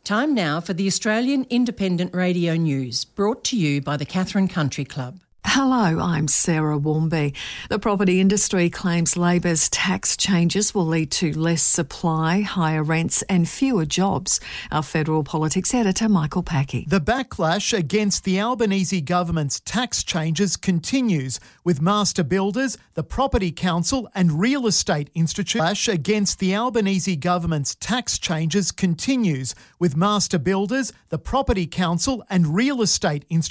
Time now for the Australian Independent Radio News, brought to you by the Katherine Country Club. Hello, I'm Sarah Warmby. The property industry claims Labor's tax changes will lead to less supply, higher rents and fewer jobs. Our federal politics editor, Michael Packey. The backlash against the Albanese government's tax changes continues, with master builders, the Property Council and Real Estate Institute. Backlash against the Albanese government's tax changes continues, with master builders, the Property Council and Real Estate Institute